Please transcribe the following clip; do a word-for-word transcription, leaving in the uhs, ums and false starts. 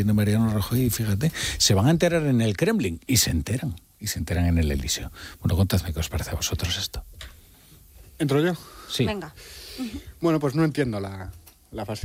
diciendo Mariano Rajoy, y fíjate, se van a enterar en el Kremlin, y se enteran, y se enteran en el Elíseo. Bueno, contadme qué os parece a vosotros esto. ¿Entro yo? Sí. Venga. Bueno, pues no entiendo la, la fascinación.